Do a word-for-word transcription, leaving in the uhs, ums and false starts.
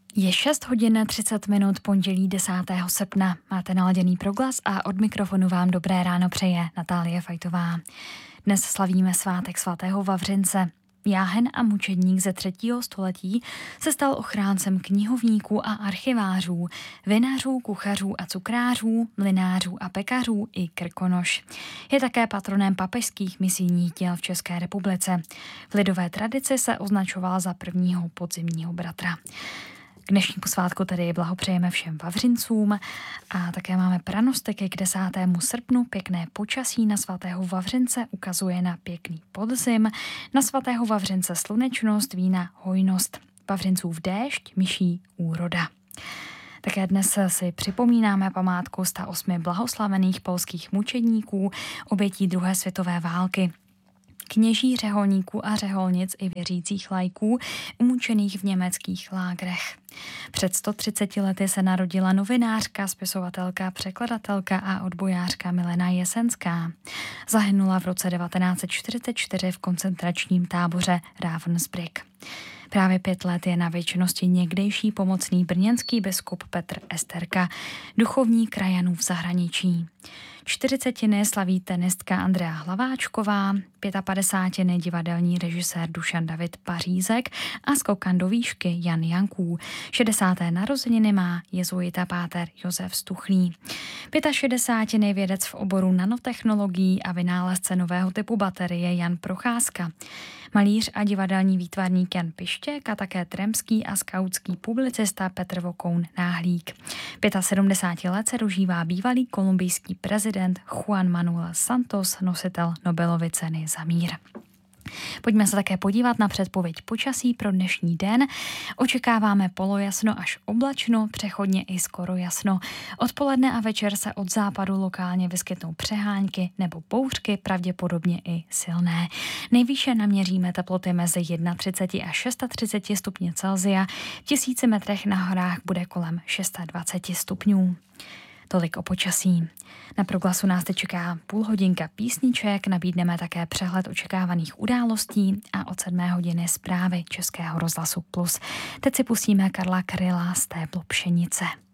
Je šest hodin třicet minut, pondělí desátého srpna. Máte naladěný proglas a od mikrofonu vám dobré ráno přeje Natálie Fajtová. Dnes slavíme svátek svatého Vavřince. Jáhen a mučedník ze třetího století se stal ochráncem knihovníků a archivářů, vinařů, kuchařů a cukrářů, mlynářů a pekařů i krkonoš. Je také patronem papežských misijních děl v České republice. V lidové tradici se označoval za prvního podzimního bratra. K dnešnímu svátku tedy blahopřejeme všem Vavřincům a také máme pranostiky k desátému srpnu. Pěkné počasí na svatého Vavřince ukazuje na pěkný podzim, na svatého Vavřince slunečnost, vína hojnost, Vavřincův déšť, myší úroda. Také dnes si připomínáme památku sto osmi blahoslavených polských mučedníků, obětí druhé světové války. Kněží, řeholníků a řeholnic i věřících laiků umučených v německých lágrech. Před sto třiceti lety se narodila novinářka, spisovatelka, překladatelka a odbojářka Milena Jesenská. Zahynula v roce devatenáct set čtyřicet čtyři v koncentračním táboře Ravensbrück. Právě pět let je na věčnosti někdejší pomocný brněnský biskup Petr Esterka, duchovní krajanů v zahraničí. Čtyřicetiny slaví tenistka Andrea Hlaváčková, pětapadesátiny divadelní režisér Dušan David Pařízek a skokan do výšky Jan Janků. šedesáté narozeniny má jezuita páter Josef Stuchlý. Pětašedesátiny vědec v oboru nanotechnologií a vynálezce nového typu baterie Jan Procházka. Malíř a divadelní výtvarník Jan Pištěk a také tremský a skautský publicista Petr Vokoun Náhlík. sedmdesáti pěti let se dožívá bývalý kolumbijský prezident Juan Manuel Santos, nositel Nobelovy ceny za mír. Pojďme se také podívat na předpověď počasí pro dnešní den. Očekáváme polojasno až oblačno, přechodně i skoro jasno. Odpoledne a večer se od západu lokálně vyskytnou přehánky nebo bouřky, pravděpodobně i silné. Nejvýše naměříme teploty mezi třicet jedna až třicet šest stupně Celsia. V tisíci metrech na horách bude kolem dvacet šest stupňů. Tolik o počasí. Na proglasu nás teď čeká půl hodinka písniček, nabídneme také přehled očekávaných událostí a od sedmé hodiny zprávy Českého rozhlasu Plus. Teď si pustíme Karla Kryla Stéblo pšenice.